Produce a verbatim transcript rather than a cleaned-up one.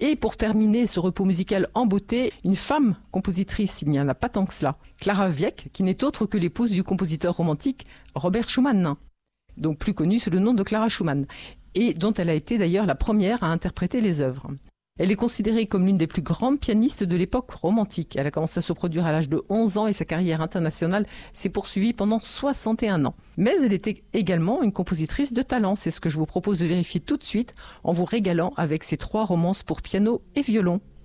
Et pour terminer ce repos musical en beauté, une femme compositrice, il n'y en a pas tant que cela. Clara Wieck, qui n'est autre que l'épouse du compositeur romantique Robert Schumann, donc plus connue sous le nom de Clara Schumann, et dont elle a été d'ailleurs la première à interpréter les œuvres. Elle est considérée comme l'une des plus grandes pianistes de l'époque romantique. Elle a commencé à se produire à l'âge de onze ans et sa carrière internationale s'est poursuivie pendant soixante et un ans. Mais elle était également une compositrice de talent. C'est ce que je vous propose de vérifier tout de suite en vous régalant avec ses trois romances pour piano et violon.